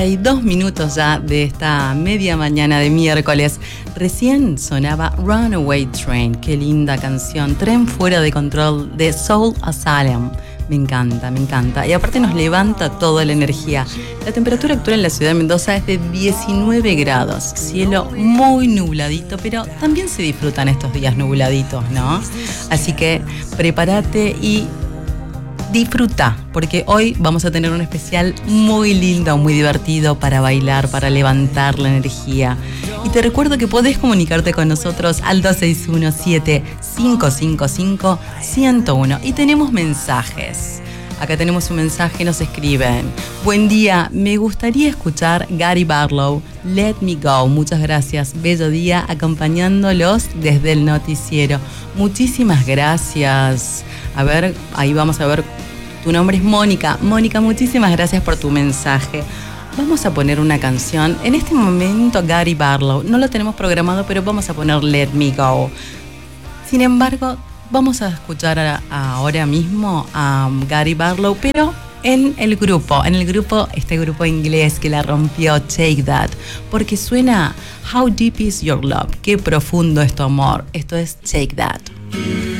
Hay 2 minutos ya de esta media mañana de miércoles. Recién sonaba Runaway Train. Qué linda canción. Tren fuera de control de Soul Asylum. Me encanta, me encanta. Y aparte nos levanta toda la energía. La temperatura actual en la ciudad de Mendoza es de 19 grados. Cielo muy nubladito, pero también se disfrutan estos días nubladitos, ¿no? Así que prepárate y disfruta, porque hoy vamos a tener un especial muy lindo, muy divertido para bailar, para levantar la energía. Y te recuerdo que podés comunicarte con nosotros al 261-7555-101. Y tenemos mensajes. Acá tenemos un mensaje, nos escriben: buen día, me gustaría escuchar Gary Barlow, Let Me Go. Muchas gracias, bello día acompañándolos desde el noticiero. Muchísimas gracias. A ver, ahí vamos a ver, tu nombre es Mónica. Mónica, muchísimas gracias por tu mensaje. Vamos a poner una canción. En este momento Gary Barlow, no lo tenemos programado, pero vamos a poner Let Me Go. Sin embargo, vamos a escuchar ahora mismo a Gary Barlow, pero en el grupo, este grupo inglés que la rompió, Take That, porque suena How Deep Is Your Love, qué profundo es tu amor. Esto es Take That.